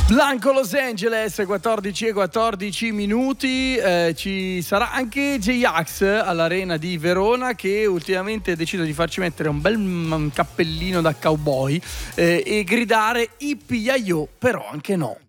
Blanco Los Angeles, 14:14 minuti. Ci sarà anche J-Ax all'Arena di Verona, che ultimamente ha deciso di farci mettere un bel cappellino da cowboy e gridare Yippee-Yay-Yo, però anche no.